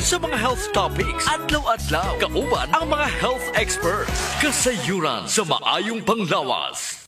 sa mga health topics. Adlaw-adlaw, kauban ang mga health expert. Kasayuran sa maayong panglawas.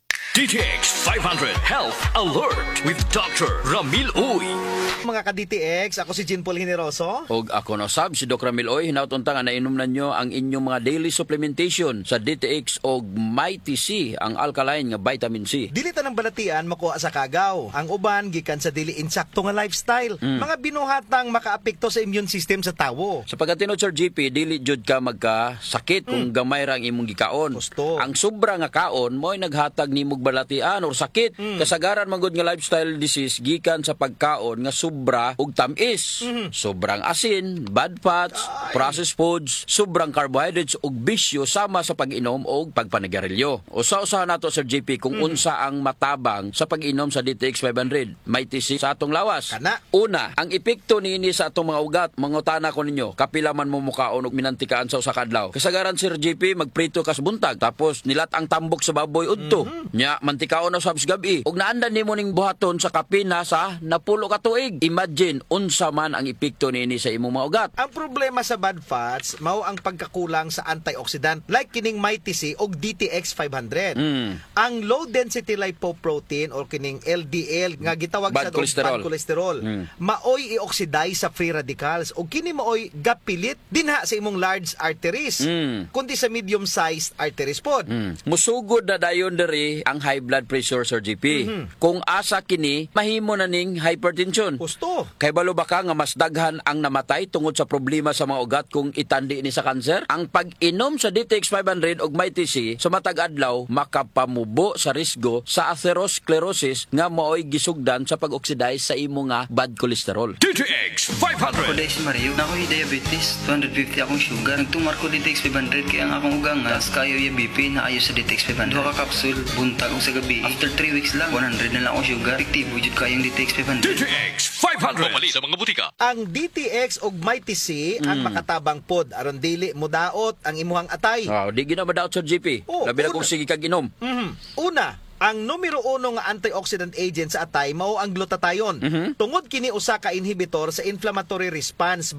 DTX 500 Health Alert with Dr. Ramil Uy. Mga ka-DTX, ako si Jean Paul Generoso. Og ako no sab si Dr. Ramil Oy, hinautunta nga nainom na nyo ang inyong mga daily supplementation sa DTX og Mighty C, ang alkaline nga vitamin C. Dili ta ng balatian makuha sa kagaw. Ang uban gikan sa dili insakto nga lifestyle. Mga binuhatang makaapekto sa immune system sa tawo. Sa pagkatinod Sir GP, dili jud ka magkasakit kung gamay ra ang imong gikaon. Gusto. Ang sobra nga kaon mo'y naghatag nimog balatian or sakit. Kasagaran man gud nga lifestyle disease gikan sa pagkaon nga sobra ug tamis. Sobrang asin, bad fats, processed foods, sobrang carbohydrates ug bisyo sama sa pag-inom og pagpanigarilyo. Usa-usahan nato Sir JP kung unsa ang matabang sa pag-inom sa DTX 500. May tisi sa atong lawas. Kana. Una, ang epekto niini sa atong mga ugat. Mangutana ko ninyo, kapila man mo mukaon og minantikaan sa usa ka adlaw. Kasagaran Sir JP magprito kas buntag tapos nilat ang tambok sa baboy udto. Nya mantikaon na sabs gabi. Og naandan nimo ning buhaton sa kapina sa napulo ka tuig. Imagine unsa man ang epekto niini sa imong mga ugat. Ang problema sa bad fats mao ang pagkakulang sa antioxidant like kining Mighty C og DTX 500. Ang low density lipoprotein or kining LDL nga gitawag Bad sa cholesterol. bad cholesterol maoy i-oxidize sa free radicals og kini maoy gapilit dinha sa imong large arteries kundi sa medium sized arteries pod. Musugod na dayon diri ang high blood pressure Sir GP. Kung asa kini mahimo na ning hypertension. Gusto. Kay balo ba ka nga mas daghan ang namatay tungod sa problema sa mga ugat kung itandi ni sa kanser? Ang pag-inom sa DTX 500 og Mighty C sa matag adlaw makapamubo sa risgo sa atherosclerosis nga maoy gisugdan sa pag-oxidize sa imo nga bad cholesterol. DTX 500. Ako si Mario, na ako'y diabetes, 250 akong sugar. Nagtumar ko DTX 500 kaya ang akong ugang nga kayo yung BP na ayo sa DTX 500. Duha ka kapsul, buntag ko sa gabi. After 3 weeks lang, 100 na lang akong sugar. Efektibo jud kayong DTX 500. DTX 500. Pamali sa mga butika. Ang DTX og Mighty C ang makatabang pod aron dili mudaot ang imuhang atay. Di gina madaot Sir GP. Oh, Labi na una. kung sige kag inom. Una, ang numero 1 nga antioxidant agent sa atay mao ang glutathione. Tungod kini usa ka inhibitor sa inflammatory response